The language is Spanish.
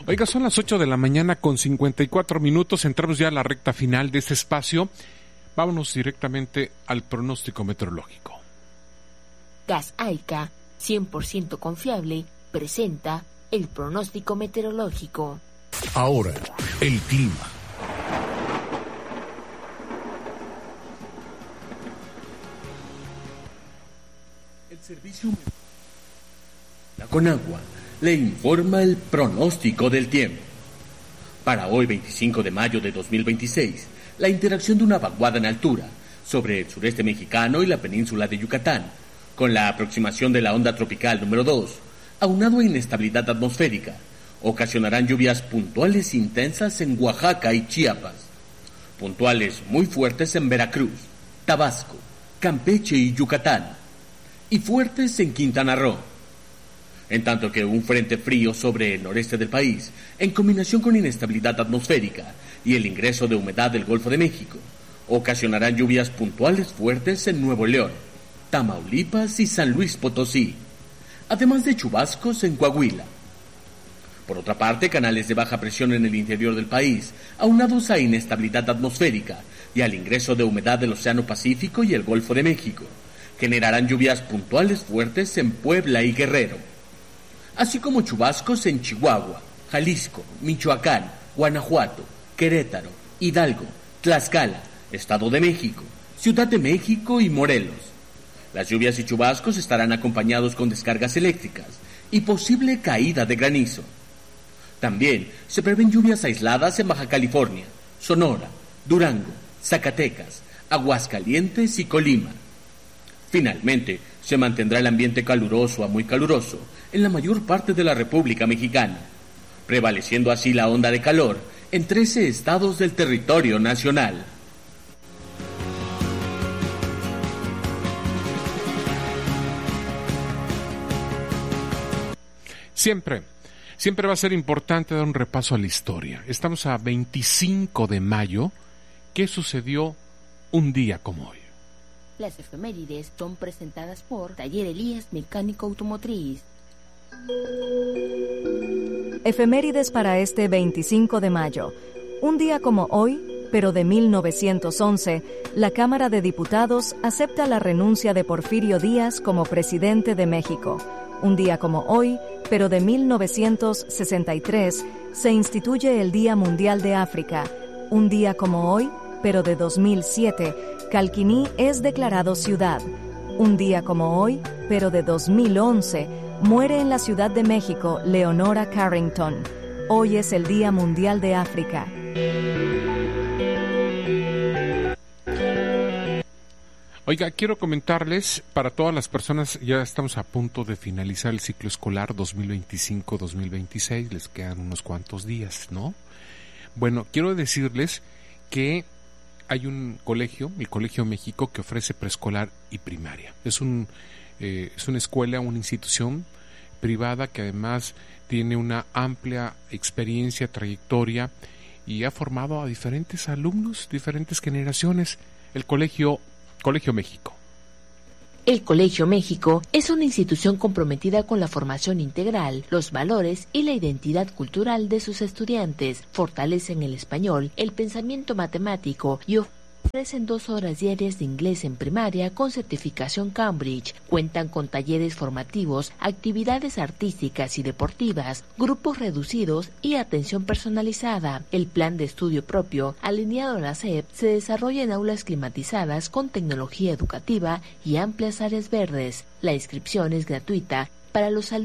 Oiga, son las 8 de la mañana con 54 minutos. Entramos ya a la recta final de este espacio. Vámonos directamente al pronóstico meteorológico. Gas Aica, 100% confiable, presenta el pronóstico meteorológico. Ahora, el clima. El servicio la Conagua le informa el pronóstico del tiempo. Para hoy, 25 de mayo de 2026, la interacción de una vaguada en altura sobre el sureste mexicano y la península de Yucatán, con la aproximación de la onda tropical número 2, aunado a inestabilidad atmosférica, ocasionarán lluvias puntuales intensas en Oaxaca y Chiapas, puntuales muy fuertes en Veracruz, Tabasco, Campeche y Yucatán, y fuertes en Quintana Roo. En tanto que un frente frío sobre el noreste del país, en combinación con inestabilidad atmosférica y el ingreso de humedad del Golfo de México, ocasionarán lluvias puntuales fuertes en Nuevo León, Tamaulipas y San Luis Potosí, además de chubascos en Coahuila. Por otra parte, canales de baja presión en el interior del país, aunados a inestabilidad atmosférica y al ingreso de humedad del Océano Pacífico y el Golfo de México, generarán lluvias puntuales fuertes en Puebla y Guerrero, así como chubascos en Chihuahua, Jalisco, Michoacán, Guanajuato, Querétaro, Hidalgo, Tlaxcala, Estado de México, Ciudad de México y Morelos. Las lluvias y chubascos estarán acompañados con descargas eléctricas y posible caída de granizo. También se prevén lluvias aisladas en Baja California, Sonora, Durango, Zacatecas, Aguascalientes y Colima. Finalmente, se mantendrá el ambiente caluroso a muy caluroso en la mayor parte de la República Mexicana, prevaleciendo así la onda de calor en 13 estados del territorio nacional. Siempre va a ser importante dar un repaso a la historia. Estamos a 25 de mayo. ¿Qué sucedió un día como hoy? Las efemérides son presentadas por Taller Elías Mecánico Automotriz. Efemérides para este 25 de mayo. Un día como hoy, pero de 1911, la Cámara de Diputados acepta la renuncia de Porfirio Díaz como presidente de México. Un día como hoy, pero de 1963, se instituye el Día Mundial de África. Un día como hoy, pero de 2007, Calquiní es declarado ciudad. Un día como hoy, pero de 2011, muere en la Ciudad de México Leonora Carrington. Hoy es el Día Mundial de África. Oiga, quiero comentarles, para todas las personas, ya estamos a punto de finalizar el ciclo escolar 2025-2026, les quedan unos cuantos días, ¿no? Bueno, quiero decirles que hay un colegio, el Colegio México, que ofrece preescolar y primaria. Es una escuela, una institución privada que además tiene una amplia experiencia, trayectoria y ha formado a diferentes alumnos, diferentes generaciones. El Colegio México. El Colegio México es una institución comprometida con la formación integral, los valores y la identidad cultural de sus estudiantes. Fortalecen el español, el pensamiento matemático y ofrecen 2 horas diarias de inglés en primaria con certificación Cambridge. Cuentan con talleres formativos, actividades artísticas y deportivas, grupos reducidos y atención personalizada. El plan de estudio propio, alineado a la SEP, se desarrolla en aulas climatizadas con tecnología educativa y amplias áreas verdes. La inscripción es gratuita para los alumnos